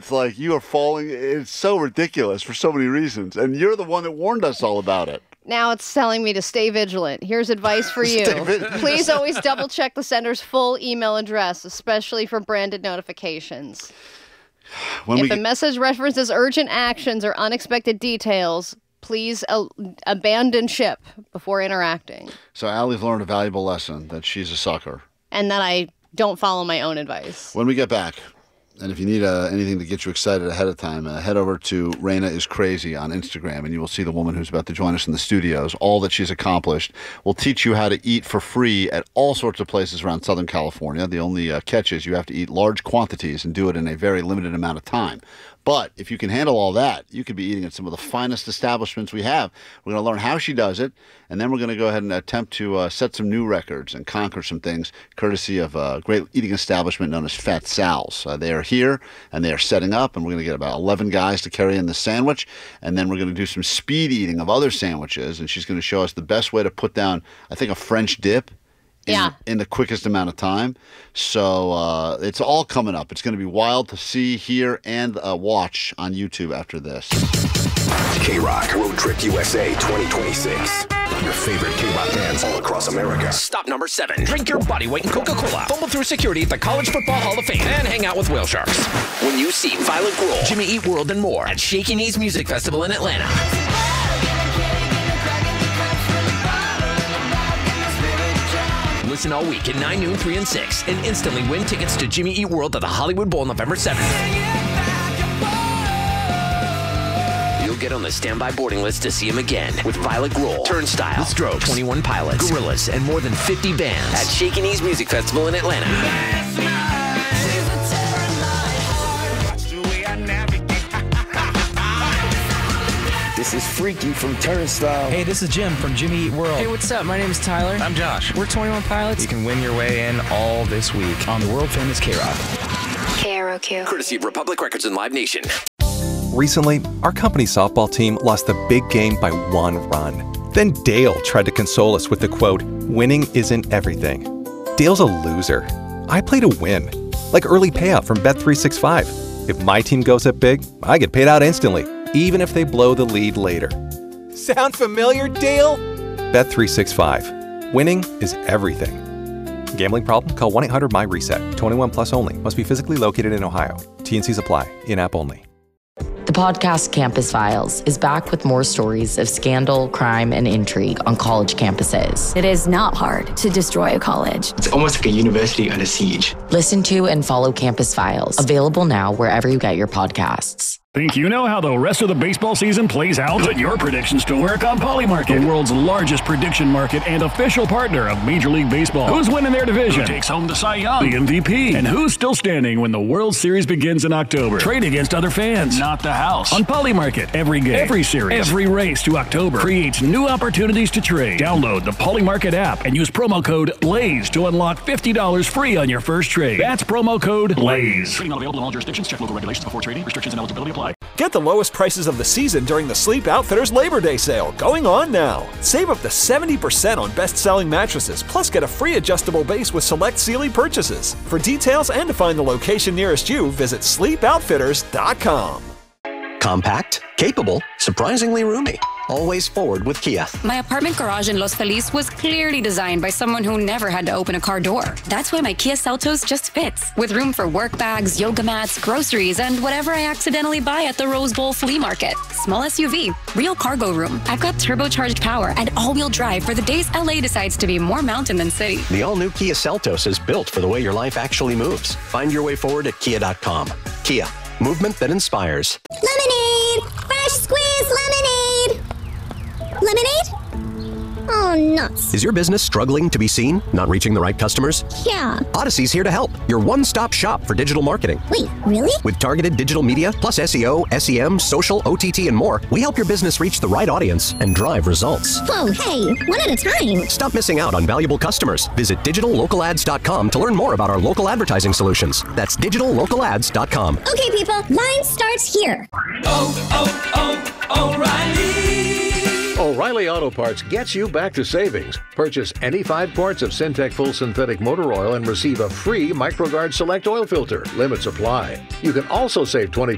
It's like you are falling. It's so ridiculous for so many reasons. And you're the one that warned us all about it. Now it's telling me to stay vigilant. Here's advice for you. Please always double check the sender's full email address, especially for branded notifications. If a message references urgent actions or unexpected details, please abandon ship before interacting. So Allie's learned a valuable lesson, that she's a sucker. And that I don't follow my own advice. When we get back, and if you need anything to get you excited ahead of time, head over to Raina is Crazy on Instagram, and you will see the woman who's about to join us in the studios. All that she's accomplished. Will teach you how to eat for free at all sorts of places around Southern California. The only catch is you have to eat large quantities and do it in a very limited amount of time. But if you can handle all that, you could be eating at some of the finest establishments we have. We're going to learn how she does it, and then we're going to go ahead and attempt to set some new records and conquer some things, courtesy of a great eating establishment known as Fat Sal's. They are here, and they are setting up, and we're going to get about 11 guys to carry in the sandwich, and then we're going to do some speed eating of other sandwiches, and she's going to show us the best way to put down, I think, a French dip. In the quickest amount of time. So it's all coming up. It's going to be wild to see, hear, and watch on YouTube after this. K-Rock Road Trip USA 2026. Your favorite K-Rock bands all across America. Stop number 7. Drink your body weight in Coca-Cola. Fumble through security at the College Football Hall of Fame. And hang out with whale sharks. When you see Violet Grohl, Jimmy Eat World, and more at Shaky Knees Music Festival in Atlanta. Listen all week at 9, noon, 3, and 6, and instantly win tickets to Jimmy Eat World at the Hollywood Bowl November 7th. You'll get on the standby boarding list to see him again with Violet Grohl, Turnstile, The Strokes, 21 Pilots, Gorillaz, and more than 50 bands at Shaky Knees Music Festival in Atlanta. This is Freaky from Turnstile. Hey, this is Jim from Jimmy Eat World. Hey, what's up? My name is Tyler. I'm Josh. We're 21 Pilots. You can win your way in all this week on the world-famous K-Rock. KROQ. Courtesy of Republic Records and Live Nation. Recently, our company softball team lost the big game by 1 run. Then Dale tried to console us with the quote, "Winning isn't everything." Dale's a loser. I play to win. Like early payout from Bet365. If my team goes up big, I get paid out instantly, even if they blow the lead later. Sound familiar, Dale? Bet365. Winning is everything. Gambling problem? Call 1-800-MY-RESET. 21 plus only. Must be physically located in Ohio. T&Cs apply. In-app only. The podcast Campus Files is back with more stories of scandal, crime, and intrigue on college campuses. It is not hard to destroy a college. It's almost like a university under siege. Listen to and follow Campus Files. Available now wherever you get your podcasts. Think you know how the rest of the baseball season plays out? Put your predictions to work on Polymarket, the world's largest prediction market and official partner of Major League Baseball. Who's winning their division? Who takes home the Cy Young, the MVP? And who's still standing when the World Series begins in October? Trade against other fans, not the house. On Polymarket, every game, every series, every race to October creates new opportunities to trade. Download the Polymarket app and use promo code BLAZE to unlock $50 free on your first trade. That's promo code BLAZE. Trading not available in all jurisdictions. Check local regulations before trading. Restrictions and eligibility apply. Get the lowest prices of the season during the Sleep Outfitters Labor Day sale, going on now. Save up to 70% on best-selling mattresses, plus get a free adjustable base with select Sealy purchases. For details and to find the location nearest you, visit sleepoutfitters.com. Compact, capable, surprisingly roomy. Always forward with Kia. My apartment garage in Los Feliz was clearly designed by someone who never had to open a car door. That's why my Kia Seltos just fits, with room for work bags, yoga mats, groceries, and whatever I accidentally buy at the Rose Bowl flea market. Small SUV, real cargo room. I've got turbocharged power and all-wheel drive for the days LA decides to be more mountain than city. The all-new Kia Seltos is built for the way your life actually moves. Find your way forward at kia.com. Kia, movement that inspires. Lemonade! Fresh squeezed lemonade! Lemonade? Oh, nuts. Is your business struggling to be seen? Not reaching the right customers? Yeah. Odyssey's here to help. Your one-stop shop for digital marketing. Wait, really? With targeted digital media, plus SEO, SEM, social, OTT, and more, we help your business reach the right audience and drive results. Whoa, hey, one at a time. Stop missing out on valuable customers. Visit digitallocalads.com to learn more about our local advertising solutions. That's digitallocalads.com. Okay, people, line starts here. O'Reilly Auto Parts gets you back to savings. Purchase any 5 quarts of Syntec Full Synthetic Motor Oil and receive a free MicroGuard Select Oil Filter. Limits apply. You can also save 20